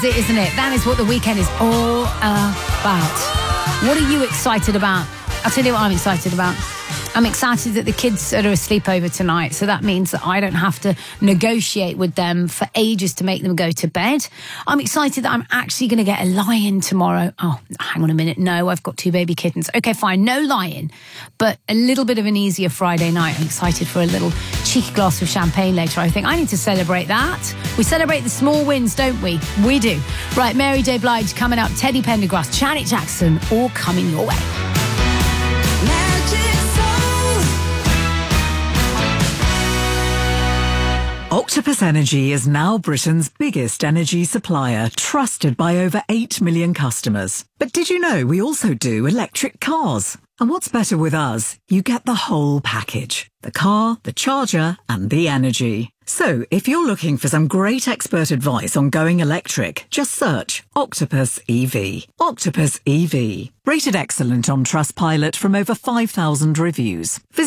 it, isn't it? That is what the weekend is all about. What are you excited about? I'll tell you what I'm excited about. I'm excited that the kids are asleep over tonight, so that means that I don't have to negotiate with them for ages to make them go to bed. I'm excited that I'm actually going to get a lie-in tomorrow. Oh, hang on a minute. No, I've got 2 baby kittens. Okay, fine, no lie-in, but a little bit of an easier Friday night. I'm excited for a little cheeky glass of champagne later. I think I need to celebrate that. We celebrate the small wins, don't we? We do. Right, Mary J. Blige coming up, Teddy Pendergrass, Janet Jackson, all coming your way. Octopus Energy is now Britain's biggest energy supplier, trusted by over 8 million customers. But did you know we also do electric cars? And what's better with us? You get the whole package. The car, the charger, and the energy. So, if you're looking for some great expert advice on going electric, just search Octopus EV. Octopus EV. Rated excellent on Trustpilot from over 5,000 reviews.